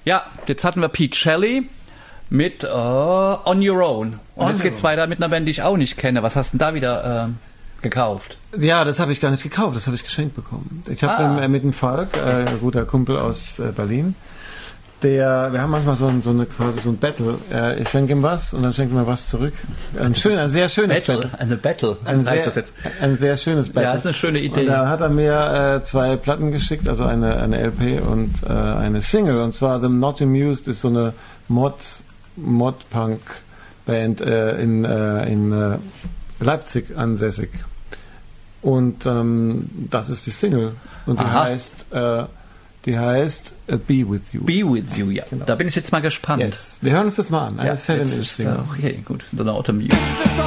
Ja, jetzt hatten wir Pete Shelley mit On Your Own. Und jetzt geht's weiter mit einer Band, die ich auch nicht kenne. Was hast du denn da wieder gekauft? Ja, das habe ich gar nicht gekauft, das habe ich geschenkt bekommen. Ich habe mit dem Falk, ein guter Kumpel aus Berlin, wir haben manchmal quasi so ein Battle. Ich schenke ihm was und dann schenke ich mir was zurück. Ein sehr schönes Battle. Eine Battle. Heißt das jetzt? Ein sehr schönes Battle. Ja, ist eine schöne Idee. Und da hat er mir 2 Platten geschickt, also eine LP und eine Single. Und zwar The Not Amused ist so eine Mod-Punk-Band in Leipzig ansässig. Und das ist die Single. Und die heißt Be With You. Be With You, ja. Genau. Da bin ich jetzt mal gespannt. Yes. Wir hören uns das mal an. Eine 7-Inch Single. Okay, gut. The Not Amused.